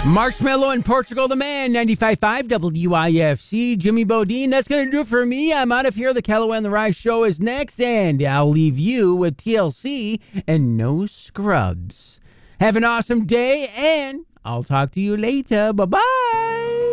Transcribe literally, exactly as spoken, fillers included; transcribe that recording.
Marshmallow in Portugal, the man, ninety-five point five W I F C, Jimmy Bodine. That's going to do it for me. I'm out of here. The Callaway and the Rye Show is next, and I'll leave you with T L C and No Scrubs. Have an awesome day, and I'll talk to you later. Bye-bye.